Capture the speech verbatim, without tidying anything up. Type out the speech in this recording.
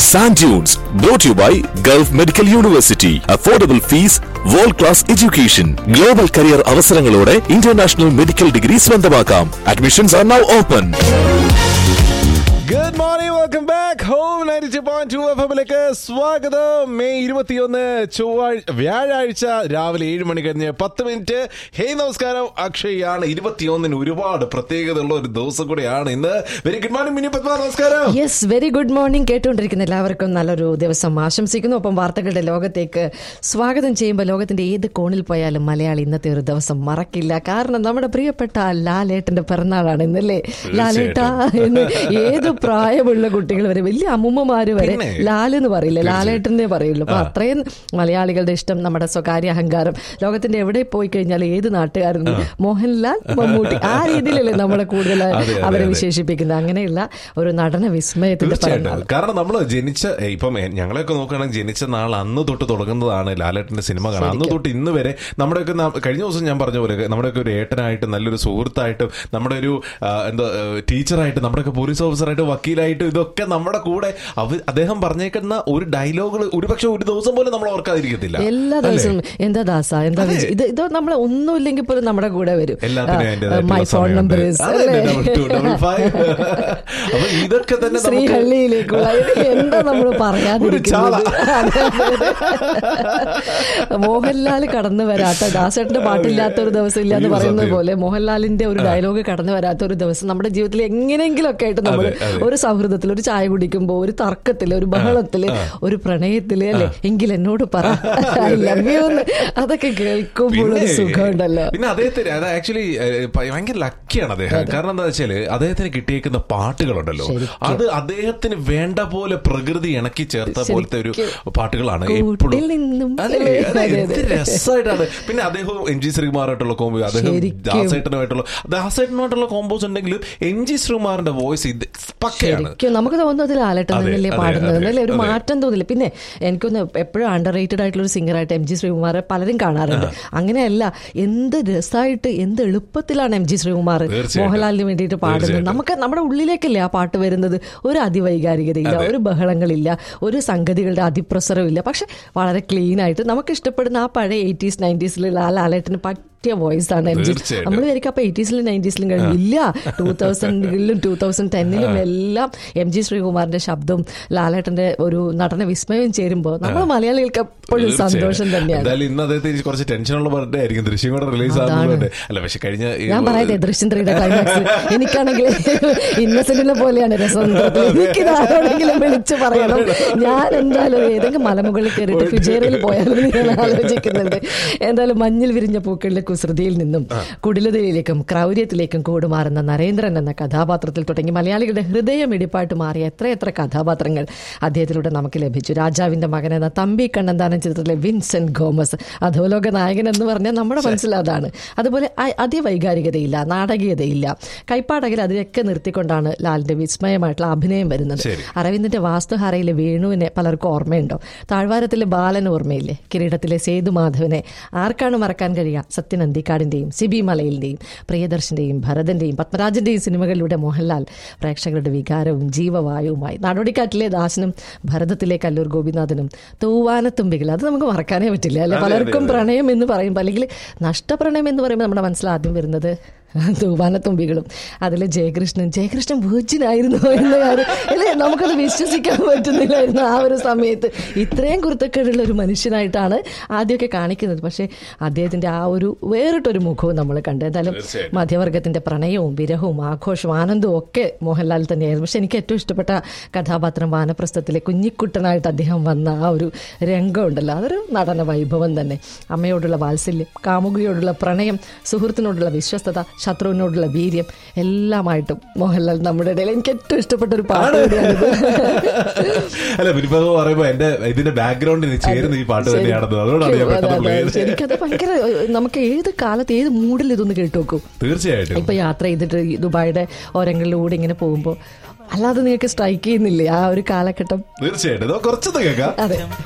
Sand Dunes, brought to you by Gulf Medical University. Affordable fees, world-class education. Global career അവസരങ്ങളോടെ international medical degree സ്വന്തമാക്കാം. Admissions are now open. Good morning, welcome back home ninety-two point two F എമ്മിലേക്ക് സ്വാഗതം. May ഇരുപത്തിയൊന്ന് ചൊവ്വാഴ്ച വ്യാഴാഴ്ച രാവിലെ ഏഴ് മണി കഴിഞ്ഞ് പത്ത് minute. Hey നമസ്കാരം, അക്ഷയാണ്. ഇരുപത്തിയൊന്നിന് ഒരുപാട് പ്രത്യേകതയുള്ള ഒരു ദിവസം കൂടെയാണ് ഇന്ന്. Very good morning mini Padma, നമസ്കാരം. Yes, very good morning. കേട്ടുകൊണ്ടിരിക്കുന്ന എല്ലാവർക്കും നല്ലൊരു ദിവസം ആശംസിക്കുന്നു. ഒപ്പം വാർത്തകളുടെ ലോകത്തേക്ക് സ്വാഗതം ചെയ്യുമ്പോൾ ലോകത്തിന്റെ ഏത് കോണിൽ പോയാലും മലയാളി ഇന്നത്തെ ഒരു ദിവസം മറക്കില്ല. കാരണം നമ്മുടെ പ്രിയപ്പെട്ട ലാലേട്ടന്റെ പിറന്നാളാണ് ഇന്നല്ലേ. ലാലേട്ട എന്ന് ഏത് പ്രായമുള്ള കുട്ടികൾ വരെ, വലിയ അമ്മുമ്മമാര് വരെ ലാൽ എന്ന് പറയില്ല, ലാലേട്ടനെ പറയുള്ളൂ. അപ്പൊ അത്രയും മലയാളികളുടെ ഇഷ്ടം, നമ്മുടെ സ്വകാര്യ അഹങ്കാരം. ലോകത്തിന്റെ എവിടെ പോയി കഴിഞ്ഞാൽ ഏത് നാട്ടുകാരും മോഹൻലാൽ, മമ്മൂട്ടി, ആ രീതിയിലല്ലേ നമ്മളെ കൂടുതൽ അവരെ വിശേഷിപ്പിക്കുന്നത്. അങ്ങനെയുള്ള ഒരു നടന വിസ്മയത്തിന്റെ പിറന്നാൾ. കാരണം നമ്മൾ ജനിച്ച ഇപ്പം ഞങ്ങളെയൊക്കെ നോക്കുകയാണെങ്കിൽ ജനിച്ച നാൾ അന്ന് തൊട്ട് തുടങ്ങുന്നതാണ് ലാലേട്ടന്റെ സിനിമ കാണാൻ. അന്ന് തൊട്ട് ഇന്ന് വരെ നമ്മുടെയൊക്കെ കഴിഞ്ഞ ദിവസം ഞാൻ പറഞ്ഞ പോലെ നമ്മുടെയൊക്കെ ഒരു ഏട്ടനായിട്ട്, നല്ലൊരു സുഹൃത്തായിട്ടും, നമ്മുടെ ഒരു എന്താ ടീച്ചറായിട്ട്, നമ്മുടെയൊക്കെ പോലീസ് ഓഫീസറായിട്ട്, വക്കീലായിട്ട്, ഇതൊക്കെ നമ്മുടെ കൂടെ അദ്ദേഹം പറഞ്ഞേക്കുന്ന ഒരു ഡയലോഗുകൾ ഒരുപക്ഷെ ഒരു ദിവസം പോലും നമ്മൾ ഓർക്കാതിരിക്കത്തില്ല. എല്ലാ ദിവസവും എന്താ ദാസ, എന്താ ഇത്, ഇത് നമ്മളെ ഒന്നുമില്ലെങ്കിൽ പോലും നമ്മുടെ കൂടെ വരും. മൈ ഫോൺ നമ്പർ ഇതൊക്കെ തന്നെ ശ്രീഹള്ളിയിലേക്കുള്ള എന്താ നമ്മൾ പറയാതിരിക്കുന്നത്. മോഹൻലാൽ കടന്നു വരാത്ത, ദാസേട്ടന്റെ പാട്ടില്ലാത്ത ഒരു ദിവസം ഇല്ല എന്ന് പറയുന്നത് പോലെ മോഹൻലാലിന്റെ ഒരു ഡയലോഗ് കടന്നു വരാത്ത ഒരു ദിവസം നമ്മുടെ ജീവിതത്തിൽ എങ്ങനെയെങ്കിലും ഒക്കെ ആയിട്ട് നമ്മൾ ഒരു സൗഹൃദത്തിൽ, ഒരു ചായ കുടിക്കുമ്പോ, ഒരു തർക്കത്തില്, ഒരു ബഹളത്തില്, ഒരു പ്രണയത്തില്, അല്ലെ എങ്കിൽ എന്നോട് പറ ഐ ലവ് യു എന്ന്, അതൊക്കെ കേൾക്കുമ്പോൾ ഒരു സുഖമുണ്ടല്ലോ. പിന്നെ അദ്ദേഹത്തിന് അത് ആക്ച്വലി ഭയങ്കര ലക്കിയാണ് അദ്ദേഹം. കാരണം എന്താ വെച്ചാല് അദ്ദേഹത്തിന് കിട്ടിയേക്കുന്ന പാട്ടുകളുണ്ടല്ലോ, അത് അദ്ദേഹത്തിന് വേണ്ട പോലെ പ്രകൃതി ഇണക്കി ചേർത്ത പോലത്തെ ഒരു പാട്ടുകളാണ്. എപ്പോഴും രസമായിട്ടാണ്. പിന്നെ അദ്ദേഹം എം ജി ശ്രീകുമാറായിട്ടുള്ള കോമ്പോ, അദ്ദേഹം ദാസേട്ടനുമായിട്ടുള്ള ദാസേട്ടനുമായിട്ടുള്ള കോമ്പോസ് ഉണ്ടെങ്കിലും എം ജി ശ്രീകുമാറിന്റെ വോയിസ് ഇത് ശരിക്കും നമുക്ക് തോന്നുന്നത് ലാലേട്ടൻ തന്നെയല്ലേ പാടുന്നത്, അല്ലേ? ഒരു മാറ്റം തോന്നില്ല. പിന്നെ എനിക്കൊന്ന് എപ്പോഴും അണ്ടർ റേറ്റഡ് ആയിട്ടുള്ള ഒരു സിംഗറായിട്ട് എം ജി ശ്രീകുമാർ പലരും കാണാറുണ്ട്. അങ്ങനെയല്ല, എന്ത് രസമായിട്ട്, എന്ത് എളുപ്പത്തിലാണ് എം ജി ശ്രീകുമാർ മോഹൻലാലിന് വേണ്ടിയിട്ട് പാടുന്നത്. നമുക്ക് നമ്മുടെ ഉള്ളിലേക്കല്ലേ ആ പാട്ട് വരുന്നത്. ഒരു അതിവൈകാരികതയില്ല, ഒരു ബഹളങ്ങളില്ല, ഒരു സംഗതികളുടെ അതിപ്രസരമില്ല. പക്ഷെ വളരെ ക്ലീൻ ആയിട്ട് നമുക്ക് ഇഷ്ടപ്പെടുന്ന ആ പഴയ എയ്റ്റീസ് നയൻറ്റീസിൽ ആ ലാലേട്ടന് പറ്റിയ വോയിസ് ആണ് എം ജി. നമ്മൾ വിചാരിക്കും അപ്പൊ എയ്റ്റീസിലും നയൻറ്റീസിലും കഴിഞ്ഞു. ഇല്ല, ടൂ തൗസൻഡിലും ടൂ തൗസൻഡ് ടെന്നിലും എല്ലാം എം ജി ശ്രീകുമാറിന്റെ ശബ്ദവും ലാലേട്ടന്റെ ഒരു നടന വിസ്മയവും ചേരുമ്പോൾ നമ്മൾ മലയാളികൾക്ക് എപ്പോഴും സന്തോഷം തന്നെയാണ്. ഇന്ന് അദ്ദേഹത്തിന് കുറച്ച് ടെൻഷനുള്ള ബർത്ത്ഡേ ആയിരിക്കും. ദൃശ്യം കൂടെ റിലീസ് ആകുന്നുണ്ട്. അല്ല പക്ഷെ കഴിഞ്ഞ ഞാൻ പറയട്ടെ, ദൃശ്യം ത്രീയുടെ ക്ലൈമാക്സ് എനിക്കാണെങ്കിൽ ഇന്നസെന്റിനെ പോലെയാണ് രസം. എനിക്കിത് ആരോടെങ്കിലും വിളിച്ചു പറയണം. ഞാൻ എന്തായാലും ഏതെങ്കിലും മലമുകളിൽ കയറിയിട്ട് ഫിജേറയിൽ പോയാലും ഞാൻ ആലോചിക്കുന്നുണ്ട്. എന്തായാലും മഞ്ഞിൽ വിരിഞ്ഞ പൂക്കളിലെ കുസൃതിയിൽ നിന്നും കുടിലതയിലേക്കും ക്രൗര്യത്തിലേക്കും കൂടുമാറുന്ന നരേന്ദ്രൻ എന്ന കഥാപാത്രത്തിൽ തുടങ്ങി മലയാളികളുടെ ഹൃദയമിടിപ്പായിട്ട് മാറിയ എത്രയെത്ര കഥാപാത്രങ്ങൾ അദ്ദേഹത്തിലൂടെ നമുക്ക് ലഭിച്ചു. രാജാവിന്റെ മകൻ എന്ന തമ്പി കണ്ണന്താനം ചിത്രത്തിലെ വിൻസെന്റ് ഗോമസ്, അധോലോക നായകൻ എന്ന് പറഞ്ഞാൽ നമ്മുടെ മനസ്സിൽ അതാണ്. അതുപോലെ അതിവൈകാരികതയില്ല, നാടകീയതയില്ല, കൈപ്പാടകൽ അതിനൊക്കെ നിർത്തിക്കൊണ്ടാണ് ലാലിന്റെ വിസ്മയമായിട്ടുള്ള അഭിനയം വരുന്നത്. അരവിന്ദന്റെ വാസ്തുഹാരയിലെ വേണുവിനെ പലർക്കും ഓർമ്മയുണ്ടോ? താഴ്വാരത്തിലെ ബാലൻ ഓർമ്മയില്ലേ? കിരീടത്തിലെ സേതുമാധവനെ ആർക്കാണ് മറക്കാൻ കഴിയുക? സത്യൻ അന്തിക്കാടിന്റെയും സിബി മലയിലിന്റെയും പ്രിയദർശന്റെയും ഭരതന്റെയും പത്മരാജന്റെയും സിനിമകളിലൂടെ മോഹൻലാൽ പ്രേക്ഷകരുടെ വികാരവും ജീവവായുവുമായി. നാടോടിക്കാറ്റിലെ ദാസനും ഭരതത്തിലെ കല്ലൂർ ഗോപിനാഥനും തൂവാനത്തുമ്പികൾ, അത് നമുക്ക് മറക്കാനേ പറ്റില്ല, അല്ലെ? പലർക്കും പ്രണയം എന്ന് പറയുമ്പോൾ, അല്ലെങ്കിൽ നഷ്ടപ്രണയം എന്ന് പറയുമ്പോൾ നമ്മുടെ മനസ്സിൽ ആദ്യം വരുന്നത് തൂവാനത്തുമ്പികളും. അതിലെ ജയകൃഷ്ണൻ ജയകൃഷ്ണൻ വീർജിനായിരുന്നു എന്ന കാര്യം അല്ലേ, നമുക്കത് വിശ്വസിക്കാൻ പറ്റുന്നില്ലായിരുന്നു ആ ഒരു സമയത്ത്. ഇത്രയും കുരുത്തക്കേടുള്ള ഒരു മനുഷ്യനായിട്ടാണ് ആദ്യമൊക്കെ കാണിക്കുന്നത്. പക്ഷേ അദ്ദേഹത്തിന്റെ ആ ഒരു വേറിട്ടൊരു മുഖവും നമ്മൾ കണ്ടു. എന്തായാലും മധ്യവർഗത്തിന്റെ പ്രണയവും വിരഹവും ആഘോഷവും ആനന്ദവും ഒക്കെ മോഹൻലാൽ തന്നെയായിരുന്നു. പക്ഷെ എനിക്ക് ഏറ്റവും ഇഷ്ടപ്പെട്ട കഥാപാത്രം വാനപ്രസ്ഥത്തിലെ കുഞ്ഞിക്കുട്ടനായിട്ട് അദ്ദേഹം വന്ന ആ ഒരു രംഗം ഉണ്ടല്ലോ, അതൊരു നടന വൈഭവം തന്നെ. അമ്മയോടുള്ള വാത്സല്യം, കാമുകിയോടുള്ള പ്രണയം, സുഹൃത്തിനോടുള്ള വിശ്വസ്തത, ശത്രുവിനോടുള്ള വീര്യം, എല്ലാമായിട്ടും മോഹൻലാൽ നമ്മുടെ ഇടയിൽ എനിക്ക് ഏറ്റവും ഇഷ്ടപ്പെട്ട ഒരു പാട്ട് കൂടിയാണിത്. അല്ല പറയുമ്പോ എന്റെ ഇതിന്റെ ബാക്ക്ഗ്രൗണ്ടിൽ ചേരുന്ന ഈ പാട്ട് തന്നെയാണെന്ന്. എനിക്കത് ഭയങ്കര, നമുക്ക് ഏത് കാലത്ത് ഏത് മൂഡിൽ ഇതൊന്ന് കേട്ടു നോക്കും. തീർച്ചയായിട്ടും ഇപ്പൊ യാത്ര ചെയ്തിട്ട് ദുബായിയുടെ ഓരങ്ങളിലൂടെ ഇങ്ങനെ പോകുമ്പോ അല്ലാതെ നിങ്ങൾക്ക് സ്ട്രൈക്ക് ചെയ്യുന്നില്ലേ ആ ഒരു കാലഘട്ടം? തീർച്ചയായിട്ടും കുറച്ചൊക്കെ കേൾക്കാം. അതെ.